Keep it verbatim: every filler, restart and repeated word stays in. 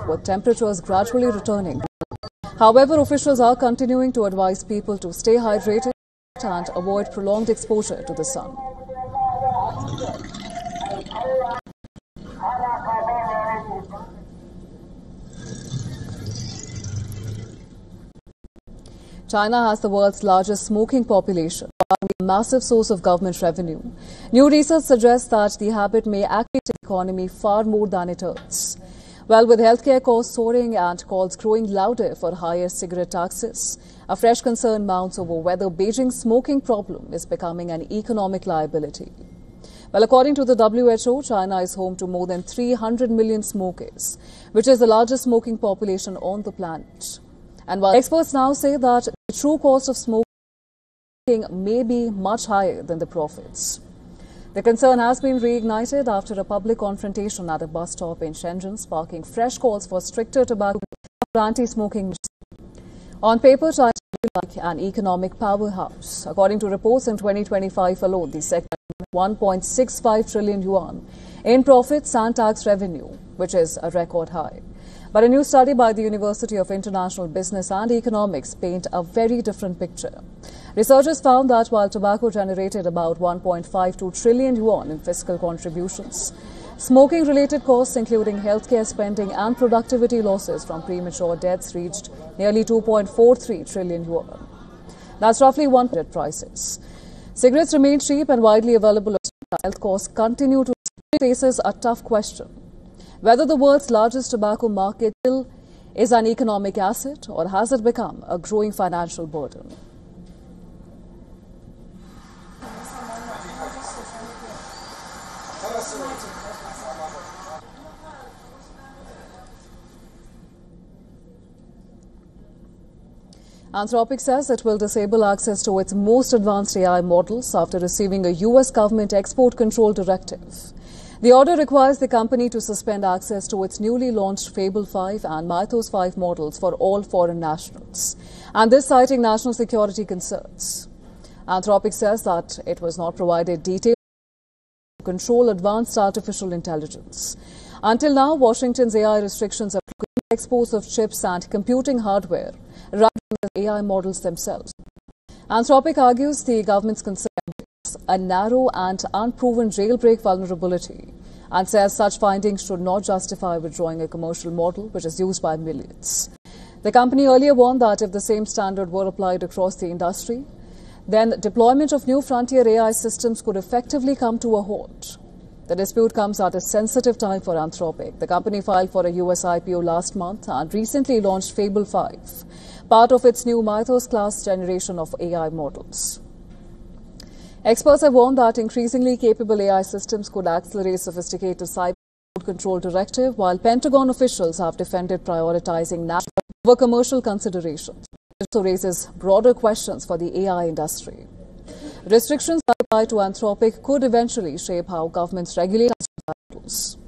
with temperatures gradually returning. However, officials are continuing to advise people to stay hydrated and avoid prolonged exposure to the sun. China has the world's largest smoking population, a massive source of government revenue. New research suggests that the habit may activate the economy far more than it hurts. Well, with healthcare costs soaring and calls growing louder for higher cigarette taxes, a fresh concern mounts over whether Beijing's smoking problem is becoming an economic liability. Well, according to the W H O, China is home to more than three hundred million smokers, which is the largest smoking population on the planet. And while experts now say that the true cost of smoking may be much higher than the profits, the concern has been reignited after a public confrontation at a bus stop in Shenzhen, sparking fresh calls for stricter tobacco anti-smoking. On paper, China is like an economic powerhouse. According to reports, in twenty twenty-five alone, the sector earned one point six five trillion yuan in profits and tax revenue, which is a record high. But a new study by the University of International Business and Economics paint a very different picture. Researchers found that while tobacco generated about one point five two trillion yuan in fiscal contributions, smoking-related costs, including healthcare spending and productivity losses from premature deaths, reached nearly two point four three trillion yuan. That's roughly one hundred prices. Cigarettes remain cheap and widely available. Health costs continue to faces a tough question: whether the world's largest tobacco market still is an economic asset, or has it become a growing financial burden? Anthropic says it will disable access to its most advanced A I models after receiving a U S government export control directive. The order requires the company to suspend access to its newly launched Fable five and Mythos five models for all foreign nationals, and this citing national security concerns. Anthropic says that it was not provided details to control advanced artificial intelligence. Until now, Washington's A I restrictions have prohibited exports of chips and computing hardware rather than the A I models themselves. Anthropic argues the government's concern is a narrow and unproven jailbreak vulnerability, and says such findings should not justify withdrawing a commercial model which is used by millions. The company earlier warned that if the same standard were applied across the industry, then deployment of new frontier A I systems could effectively come to a halt. The dispute comes at a sensitive time for Anthropic. The company filed for a U S I P O last month and recently launched Fable five, part of its new Mythos-class generation of A I models. Experts have warned that increasingly capable A I systems could accelerate sophisticated cyber control directive, while Pentagon officials have defended prioritizing national over commercial considerations. It also raises broader questions for the A I industry. Restrictions applied to Anthropic could eventually shape how governments regulate models.